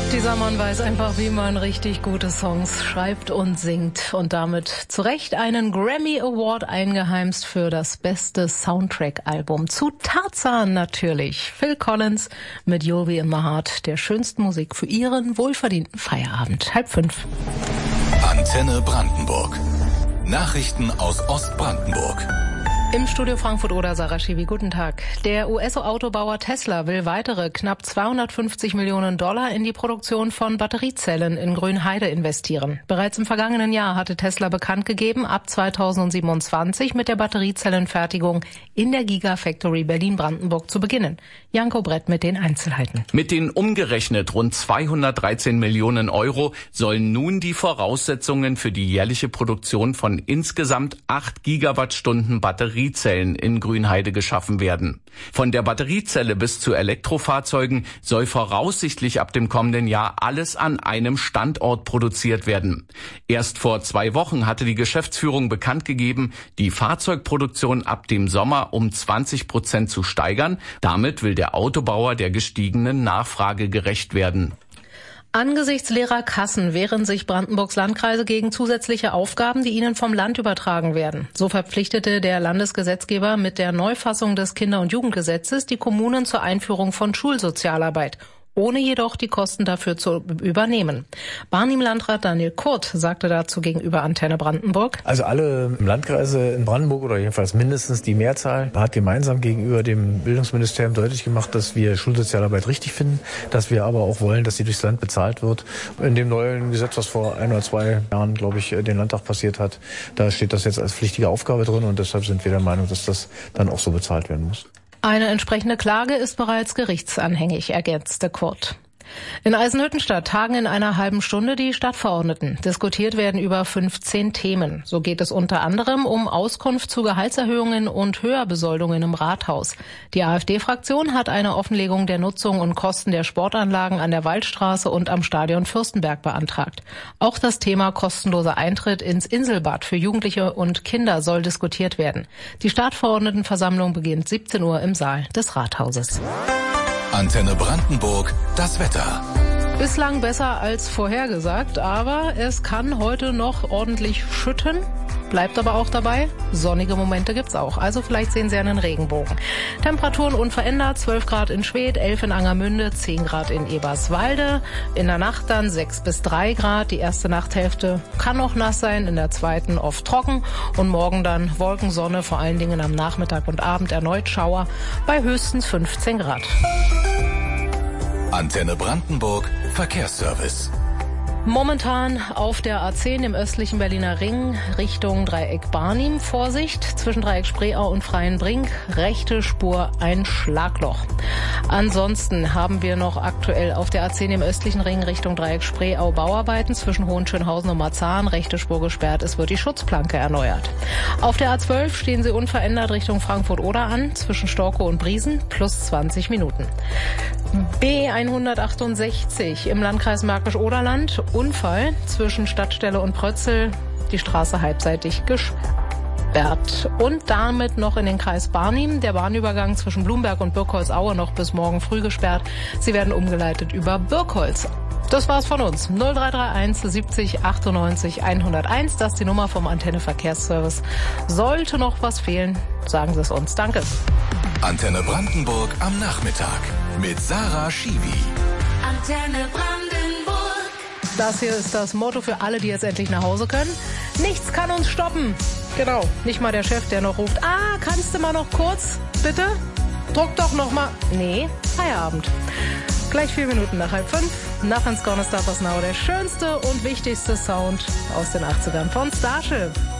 Dieser Mann weiß einfach, wie man richtig gute Songs schreibt und singt und damit zu Recht einen Grammy Award eingeheimst für das beste Soundtrack-Album. Zu Tarzan natürlich. Phil Collins mit You'll Be in My Heart, der schönsten Musik für Ihren wohlverdienten Feierabend. 4:30. Antenne Brandenburg. Nachrichten aus Ostbrandenburg. Im Studio Frankfurt oder Sarah Schiwi, guten Tag. Der US-Autobauer Tesla will weitere knapp $250 Millionen in die Produktion von Batteriezellen in Grünheide investieren. Bereits im vergangenen Jahr hatte Tesla bekannt gegeben, ab 2027 mit der Batteriezellenfertigung in der Gigafactory Berlin-Brandenburg zu beginnen. Janko Brett mit den Einzelheiten. Mit den umgerechnet rund 213 Millionen Euro sollen nun die Voraussetzungen für die jährliche Produktion von insgesamt 8 Gigawattstunden Batteriezellen in Grünheide geschaffen werden. Von der Batteriezelle bis zu Elektrofahrzeugen soll voraussichtlich ab dem kommenden Jahr alles an einem Standort produziert werden. Erst vor 2 Wochen hatte die Geschäftsführung bekannt gegeben, die Fahrzeugproduktion ab dem Sommer um 20% zu steigern. Damit will der Autobauer der gestiegenen Nachfrage gerecht werden. Angesichts leerer Kassen wehren sich Brandenburgs Landkreise gegen zusätzliche Aufgaben, die ihnen vom Land übertragen werden. So verpflichtete der Landesgesetzgeber mit der Neufassung des Kinder- und Jugendgesetzes die Kommunen zur Einführung von Schulsozialarbeit, ohne jedoch die Kosten dafür zu übernehmen. Barnim-Landrat Daniel Kurt sagte dazu gegenüber Antenne Brandenburg: Also alle Landkreise in Brandenburg oder jedenfalls mindestens die Mehrzahl hat gemeinsam gegenüber dem Bildungsministerium deutlich gemacht, dass wir Schulsozialarbeit richtig finden, dass wir aber auch wollen, dass sie durchs Land bezahlt wird. In dem neuen Gesetz, was vor 1 oder 2 Jahren, glaube ich, den Landtag passiert hat, da steht das jetzt als pflichtige Aufgabe drin und deshalb sind wir der Meinung, dass das dann auch so bezahlt werden muss. Eine entsprechende Klage ist bereits gerichtsanhängig, ergänzte Kurt. In Eisenhüttenstadt tagen in einer halben Stunde die Stadtverordneten. Diskutiert werden über 15 Themen. So geht es unter anderem um Auskunft zu Gehaltserhöhungen und Höherbesoldungen im Rathaus. Die AfD-Fraktion hat eine Offenlegung der Nutzung und Kosten der Sportanlagen an der Waldstraße und am Stadion Fürstenberg beantragt. Auch das Thema kostenloser Eintritt ins Inselbad für Jugendliche und Kinder soll diskutiert werden. Die Stadtverordnetenversammlung beginnt 17 Uhr im Saal des Rathauses. Antenne Brandenburg, das Wetter. Bislang besser als vorhergesagt, aber es kann heute noch ordentlich schütten. Bleibt aber auch dabei, sonnige Momente gibt's auch. Also vielleicht sehen Sie einen Regenbogen. Temperaturen unverändert, 12 Grad in Schwedt, 11 in Angermünde, 10 Grad in Eberswalde. In der Nacht dann 6 bis 3 Grad. Die erste Nachthälfte kann noch nass sein, in der zweiten oft trocken. Und morgen dann Wolkensonne, vor allen Dingen am Nachmittag und Abend erneut Schauer bei höchstens 15 Grad. Antenne Brandenburg, Verkehrsservice. Momentan auf der A10 im östlichen Berliner Ring Richtung Dreieck Barnim. Vorsicht, zwischen Dreieck Spreeau und Freienbrink, rechte Spur ein Schlagloch. Ansonsten haben wir noch aktuell auf der A10 im östlichen Ring Richtung Dreieck Spreeau Bauarbeiten zwischen Hohenschönhausen und Marzahn, rechte Spur gesperrt, es wird die Schutzplanke erneuert. Auf der A12 stehen Sie unverändert Richtung Frankfurt-Oder an, zwischen Storkow und Briesen, plus 20 Minuten. B168 im Landkreis Märkisch-Oderland, Unfall zwischen Stadtstelle und Prötzel, die Straße halbseitig gesperrt. Und damit noch in den Kreis Barnim, der Bahnübergang zwischen Blumberg und Birkholzaue noch bis morgen früh gesperrt. Sie werden umgeleitet über Birkholz. Das war's von uns. 0331 70 98 101, das ist die Nummer vom Antenne Verkehrsservice. Sollte noch was fehlen, sagen Sie es uns. Danke. Antenne Brandenburg am Nachmittag mit Sarah Schiwi. Antenne Brandenburg. Das hier ist das Motto für alle, die jetzt endlich nach Hause können. Nichts kann uns stoppen. Genau, nicht mal der Chef, der noch ruft, kannst du mal noch kurz, bitte? Druck doch noch mal. Nee, Feierabend. Gleich 4 Minuten nach 4:30. Nothing's Gonna Stop Us Now. Der schönste und wichtigste Sound aus den 80ern von Starship.